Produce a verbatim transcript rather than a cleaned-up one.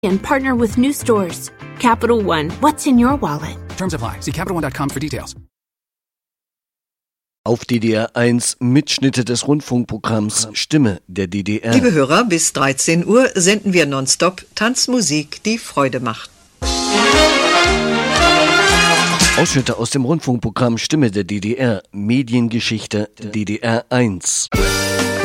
and partner with new stores. Capital One, what's in your wallet? Terms apply. See Capital One dot com for details. Auf D D R eins Mitschnitte des Rundfunkprogramms Stimme der D D R. Liebe Hörer, bis dreizehn Uhr senden wir nonstop Tanzmusik, die Freude macht. Ausschnitte aus dem Rundfunkprogramm Stimme der D D R, Mediengeschichte D D R eins.